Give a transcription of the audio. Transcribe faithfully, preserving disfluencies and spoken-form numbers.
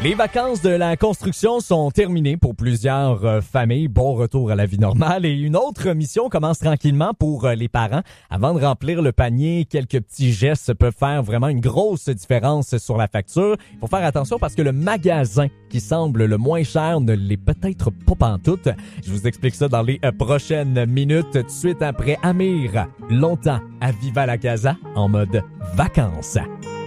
Les vacances de la construction sont terminées pour plusieurs euh, familles. Bon retour à la vie normale et une autre mission commence tranquillement pour euh, les parents. Avant de remplir le panier, quelques petits gestes peuvent faire vraiment une grosse différence sur la facture. Il faut faire attention parce que le magasin qui semble le moins cher ne l'est peut-être pas pantoute. Je vous explique ça dans les euh, prochaines minutes. Tout de suite après Amir, longtemps à Viva la Casa en mode vacances.